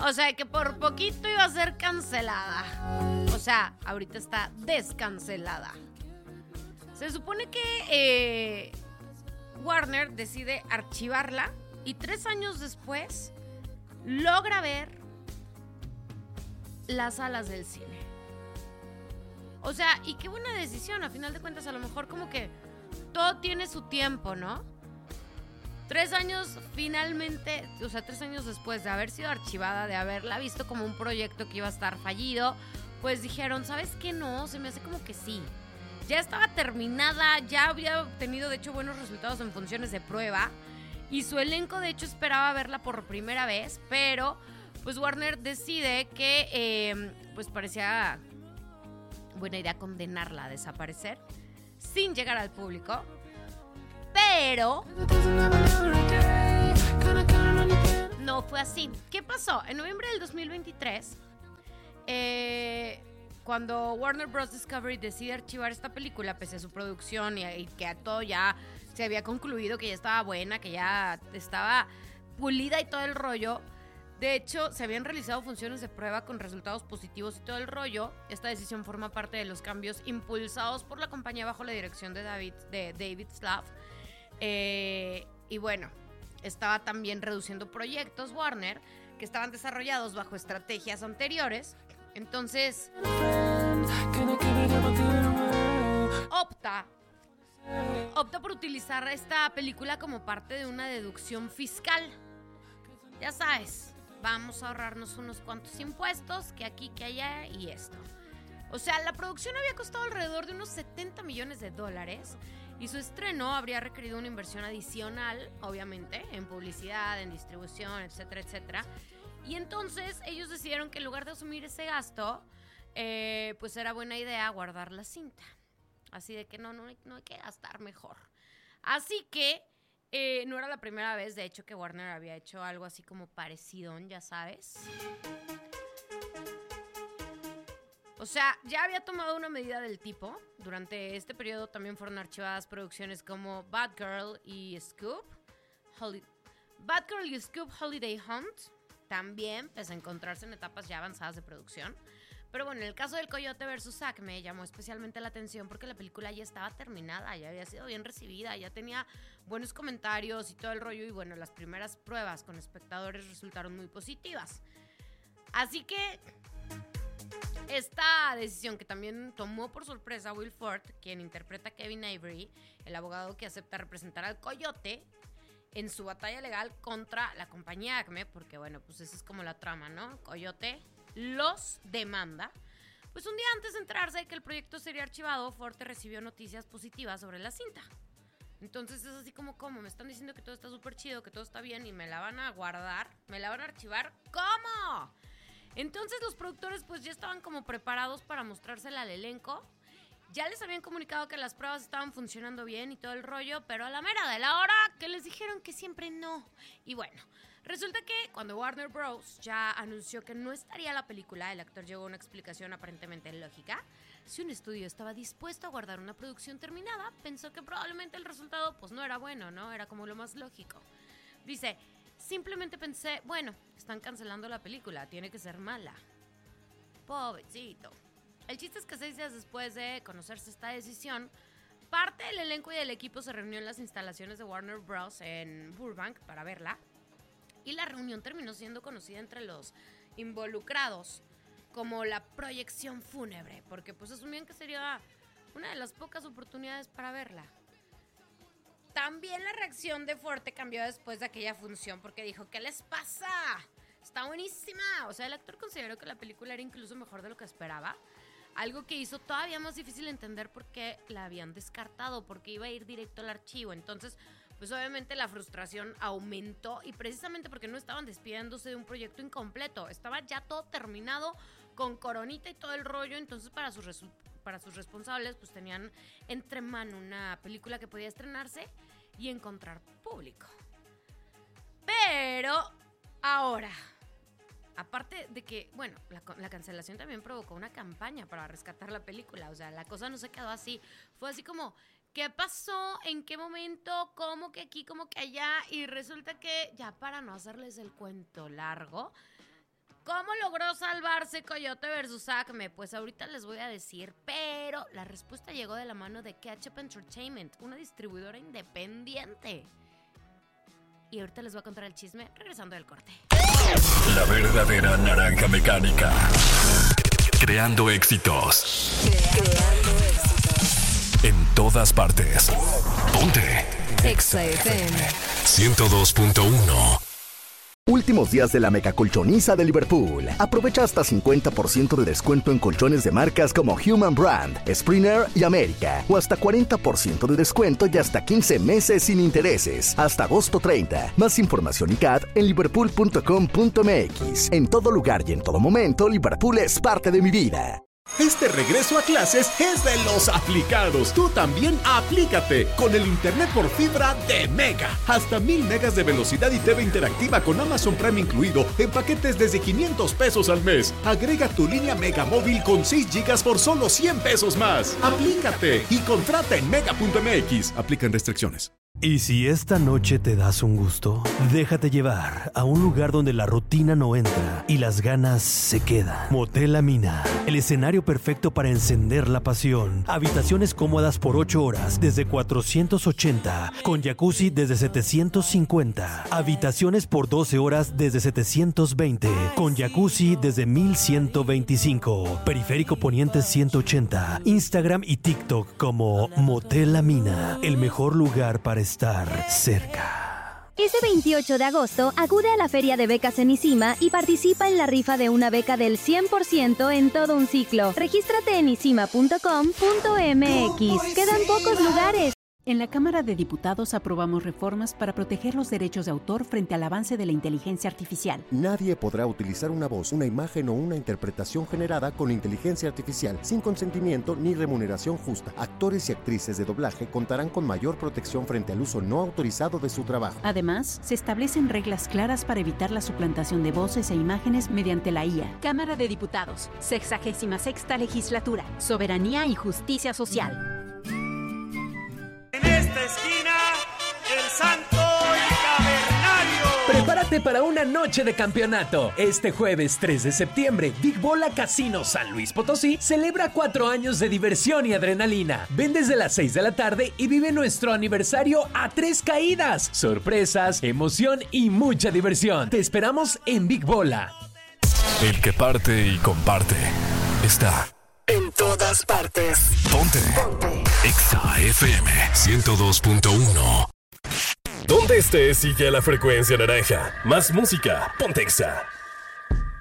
O sea, que por poquito iba a ser cancelada. O sea, ahorita está descancelada. Se supone que Warner decide archivarla y 3 años después logra ver las salas del cine. O sea, y qué buena decisión. A final de cuentas, a lo mejor como que todo tiene su tiempo, ¿no? 3 años finalmente, o sea, 3 años después de haber sido archivada, de haberla visto como un proyecto que iba a estar fallido, pues dijeron, ¿sabes qué? No, se me hace como que sí. Ya estaba terminada, ya había obtenido de hecho buenos resultados en funciones de prueba y su elenco de hecho esperaba verla por primera vez, pero pues Warner decide que pues parecía buena idea condenarla a desaparecer sin llegar al público, pero no fue así. ¿Qué pasó? En noviembre del 2023, cuando Warner Bros. Discovery decide archivar esta película, pese a su producción y que a todo ya se había concluido, que ya estaba buena, que ya estaba pulida y todo el rollo. De hecho, se habían realizado funciones de prueba con resultados positivos y todo el rollo. Esta decisión forma parte de los cambios impulsados por la compañía bajo la dirección de David Slav. Y bueno, estaba también reduciendo proyectos Warner que estaban desarrollados bajo estrategias anteriores. Entonces, opta por utilizar esta película como parte de una deducción fiscal. Ya sabes, vamos a ahorrarnos unos cuantos impuestos, que aquí, que allá y esto. O sea, la producción había costado alrededor de unos $70 millones y su estreno habría requerido una inversión adicional, obviamente, en publicidad, en distribución, etcétera, etcétera. Y entonces ellos decidieron que en lugar de asumir ese gasto, pues era buena idea guardar la cinta. Así de que no hay que gastar mejor. Así que no era la primera vez, de hecho, que Warner había hecho algo así como parecido, ya sabes. O sea, ya había tomado una medida del tipo. Durante este periodo también fueron archivadas producciones como Batgirl y Scoop Holiday Hunt. También, pese a encontrarse en etapas ya avanzadas de producción. Pero bueno, en el caso del Coyote vs. Acme llamó especialmente la atención porque la película ya estaba terminada, ya había sido bien recibida, ya tenía buenos comentarios y todo el rollo. Y bueno, las primeras pruebas con espectadores resultaron muy positivas. Así que esta decisión, que también tomó por sorpresa Will Ford, quien interpreta a Kevin Avery, el abogado que acepta representar al Coyote en su batalla legal contra la compañía Acme, porque bueno, pues esa es como la trama, ¿no? Coyote los demanda. Pues un día antes de enterarse de que el proyecto sería archivado, Ford recibió noticias positivas sobre la cinta. Entonces es así como, me están diciendo que todo está súper chido, que todo está bien y me la van a guardar, me la van a archivar, ¿cómo? Entonces los productores pues ya estaban como preparados para mostrársela al elenco. Ya les habían comunicado que las pruebas estaban funcionando bien y todo el rollo, pero a la mera de la hora que les dijeron que siempre no. Y bueno, resulta que cuando Warner Bros. Ya anunció que no estaría la película, el actor llegó a una explicación aparentemente lógica. Si un estudio estaba dispuesto a guardar una producción terminada, pensó que probablemente el resultado pues no era bueno, ¿no? Era como lo más lógico. Dice, simplemente pensé, bueno, están cancelando la película, tiene que ser mala. Pobrecito. El chiste es que 6 días después de conocerse esta decisión, parte del elenco y del equipo se reunió en las instalaciones de Warner Bros. En Burbank para verla. Y la reunión terminó siendo conocida entre los involucrados como la proyección fúnebre, porque pues asumían que sería una de las pocas oportunidades para verla. También la reacción de Forte cambió después de aquella función, porque dijo, ¿qué les pasa? Está buenísima. O sea, el actor consideró que la película era incluso mejor de lo que esperaba. Algo que hizo todavía más difícil entender por qué la habían descartado, porque iba a ir directo al archivo. Entonces, pues obviamente la frustración aumentó, y precisamente porque no estaban despidiéndose de un proyecto incompleto. Estaba ya todo terminado, con coronita y todo el rollo. Entonces, para sus responsables, pues tenían entre mano una película que podía estrenarse y encontrar público. Pero ahora, aparte de que, bueno, la cancelación también provocó una campaña para rescatar la película. O sea, la cosa no se quedó así. Fue así como, ¿qué pasó? ¿En qué momento? ¿Cómo que aquí? ¿Cómo que allá? Y resulta que, ya para no hacerles el cuento largo, ¿Cómo logró salvarse Coyote versus Acme? Pues ahorita les voy a decir, pero la respuesta llegó de la mano de Ketchup Entertainment, una distribuidora independiente. Y ahorita les voy a contar el chisme regresando del corte. La verdadera naranja mecánica. Creando éxitos. En todas partes. Ponte. Exa FM 102.1. Últimos días de la mega colchoniza de Liverpool. Aprovecha hasta 50% de descuento en colchones de marcas como Human Brand, Springer y América. O hasta 40% de descuento y hasta 15 meses sin intereses. Hasta agosto 30. Más información y CAT en liverpool.com.mx. En todo lugar y en todo momento, Liverpool es parte de mi vida. Este regreso a clases es de los aplicados. Tú también aplícate con el internet por fibra de Mega. Hasta 1000 megas de velocidad y TV interactiva con Amazon Prime incluido en paquetes desde 500 pesos al mes. Agrega tu línea Mega móvil con 6 gigas por solo 100 pesos más. Aplícate y contrata en mega.mx. Aplican restricciones. ¿Y si esta noche te das un gusto? Déjate llevar a un lugar donde la rutina no entra y las ganas se quedan. Motel La Mina, el escenario perfecto para encender la pasión. Habitaciones cómodas por 8 horas desde 480, con jacuzzi desde 750. Habitaciones por 12 horas desde 720, con jacuzzi desde 1125. Periférico Poniente 180. Instagram y TikTok como Motel La Mina, el mejor lugar para estar cerca. Este 28 de agosto, acude a la Feria de Becas en ICIMA y participa en la rifa de una beca del 100% en todo un ciclo. Regístrate en isima.com.mx. Quedan pocos lugares. En la Cámara de Diputados aprobamos reformas para proteger los derechos de autor frente al avance de la inteligencia artificial. Nadie podrá utilizar una voz, una imagen o una interpretación generada con inteligencia artificial sin consentimiento ni remuneración justa. Actores y actrices de doblaje contarán con mayor protección frente al uso no autorizado de su trabajo. Además, se establecen reglas claras para evitar la suplantación de voces e imágenes mediante la IA. Cámara de Diputados, 66ª Legislatura, Soberanía y Justicia Social. En esta esquina, el Santo y Cavernario. Prepárate para una noche de campeonato. Este jueves 3 de septiembre, Big Bola Casino San Luis Potosí celebra 4 años de diversión y adrenalina. Ven desde las 6 de la tarde y vive nuestro aniversario a 3 caídas. Sorpresas, emoción y mucha diversión. Te esperamos en Big Bola. El que parte y comparte está en todas partes. Ponte. Exa FM 102.1. Donde estés, sigue la frecuencia naranja. Más música, ponte Exa.